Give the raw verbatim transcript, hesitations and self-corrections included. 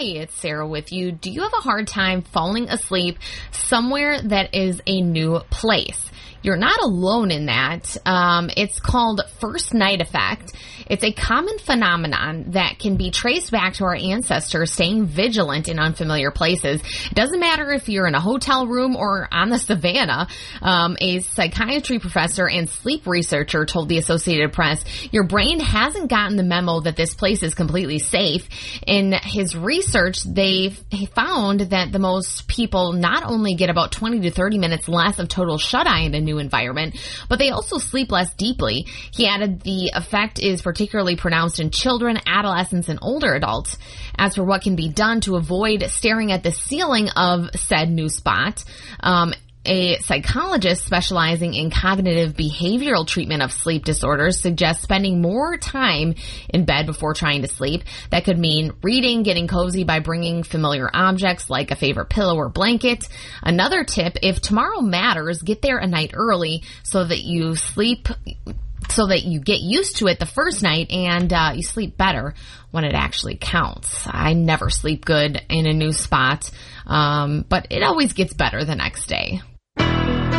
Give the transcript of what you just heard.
it's Sarah with you. Do you have a hard time falling asleep somewhere that is a new place? You're not alone in that. Um, it's called first night effect. It's a common phenomenon that can be traced back to our ancestors staying vigilant in unfamiliar places. It doesn't matter if you're in a hotel room or on the savannah. Um, a psychiatry professor and sleep researcher told the Associated Press, your brain hasn't gotten the memo that this place is completely safe. In his research, they found that the most people not only get about twenty to thirty minutes less of total shut-eye in a new environment, but they also sleep less deeply. He added the effect is particularly pronounced in children, adolescents, and older adults. As for what can be done to avoid staring at the ceiling of said new spot, um, a psychologist specializing in cognitive behavioral treatment of sleep disorders suggests spending more time in bed before trying to sleep. That could mean reading, getting cozy by bringing familiar objects like a favorite pillow or blanket. Another tip, if tomorrow matters, get there a night early so that you sleep so that you get used to it the first night and uh, you sleep better when it actually counts. I never sleep good in a new spot, um, but it always gets better the next day.